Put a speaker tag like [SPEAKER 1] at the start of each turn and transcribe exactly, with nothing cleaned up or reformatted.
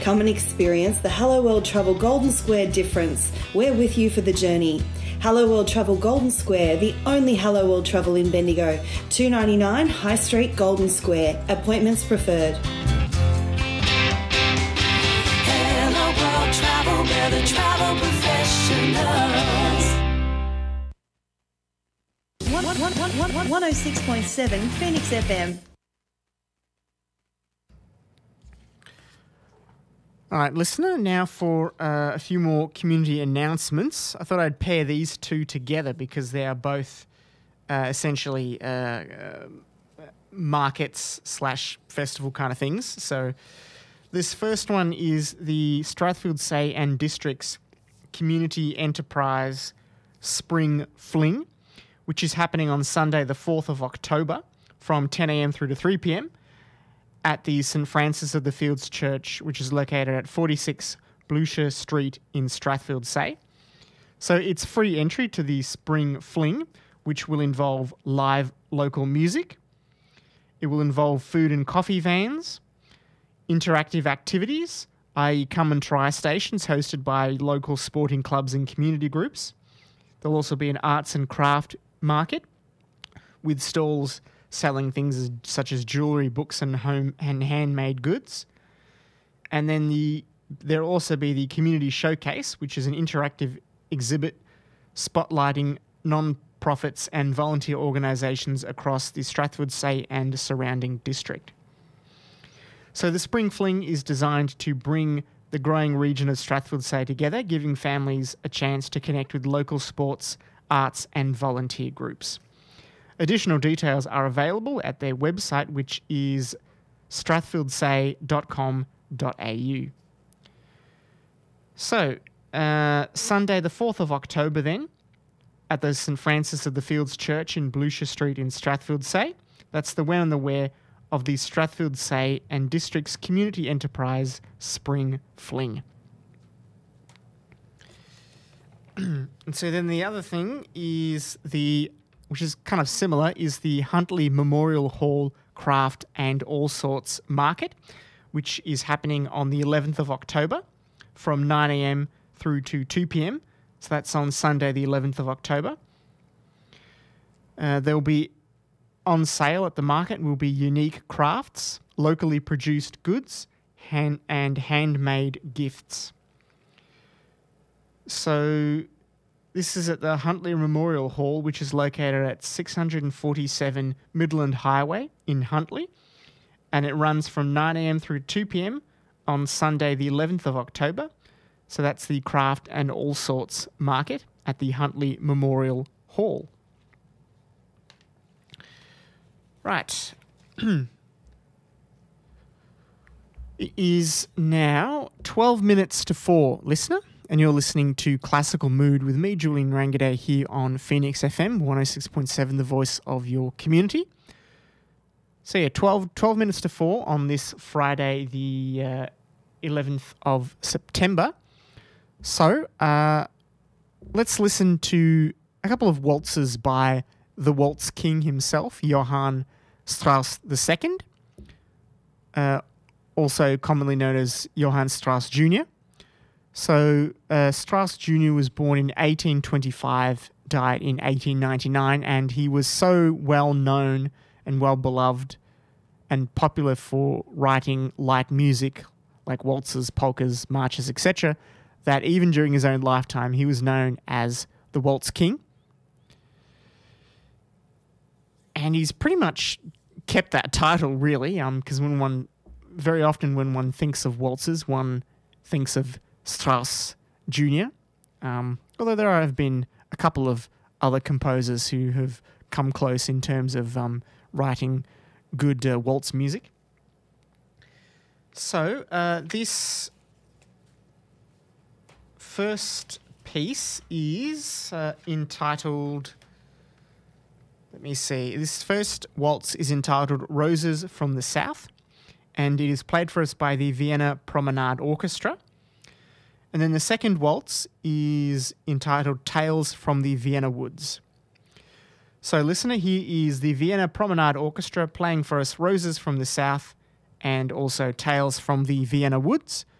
[SPEAKER 1] Come and experience the Hello World Travel Golden Square difference. We're with you for the journey. Hello World Travel Golden Square, the only Hello World Travel in Bendigo. two ninety-nine High Street, Golden Square. Appointments preferred.
[SPEAKER 2] Hello World Travel, we're the travel professionals.
[SPEAKER 1] one oh six point seven Phoenix F M.
[SPEAKER 3] All right, listener, now for uh, a few more community announcements. I thought I'd pair these two together because they are both uh, essentially uh, uh, markets slash festival kind of things. So this first one is the Strathfield Say and Districts Community Enterprise Spring Fling, which is happening on Sunday the fourth of October from ten a.m. through to three p.m. at the St Francis of the Fields Church, which is located at forty-six Blucher Street in Strathfield Say. So it's free entry to the Spring Fling, which will involve live local music. It will involve food and coffee vans, interactive activities, that is come and try stations hosted by local sporting clubs and community groups. There'll also be an arts and craft market with stalls selling things as, such as jewellery, books and home and handmade goods. And then the there'll also be the Community Showcase, which is an interactive exhibit spotlighting non-profits and volunteer organisations across the Strathfield Say and surrounding district. So the Spring Fling is designed to bring the growing region of Strathfield Say together, giving families a chance to connect with local sports, arts and volunteer groups. Additional details are available at their website, which is strathfield say dot com dot a u. So, uh, Sunday the fourth of October then, at the St Francis of the Fields Church in Blucher Street in Strathfield Say. That's the when and the where of the Strathfield Say and Districts Community Enterprise Spring Fling. And so then the other thing is the, which is kind of similar, is the Huntley Memorial Hall Craft and All Sorts Market, which is happening on the eleventh of October from nine a.m. through to two p.m. So that's on Sunday the eleventh of October. Uh, there will be on sale at the market will be unique crafts, locally produced goods, hand and handmade gifts. So this is at the Huntley Memorial Hall, which is located at six forty-seven Midland Highway in Huntley, and it runs from nine a.m. through two p.m. on Sunday the eleventh of October. So that's the Craft and All Sorts Market at the Huntley Memorial Hall. Right. It is now twelve minutes to four, listener, and you're listening to Classical Mood with me, Julian Rangaday, here on Phoenix F M, one oh six point seven, the voice of your community. So yeah, twelve, twelve minutes to four on this Friday, the uh, eleventh of September. So uh, let's listen to a couple of waltzes by the Waltz King himself, Johann Strauss the Second, uh, also commonly known as Johann Strauss Junior So uh, Strauss Junior was born in eighteen twenty-five, died in eighteen ninety-nine, and he was so well known and well beloved and popular for writing light music like waltzes, polkas, marches, et cetera, that even during his own lifetime he was known as the Waltz King. And he's pretty much kept that title, really, because um, when one, very often when one thinks of waltzes, one thinks of Strauss Junior Um, although there have been a couple of other composers who have come close in terms of um, writing good uh, waltz music. So uh, this first piece is uh, entitled... Let me see. This first waltz is entitled Roses from the South, and it is played for us by the Vienna Promenade Orchestra. And then the second waltz is entitled Tales from the Vienna Woods. So listener, here is the Vienna Promenade Orchestra playing for us Roses from the South and also Tales from the Vienna Woods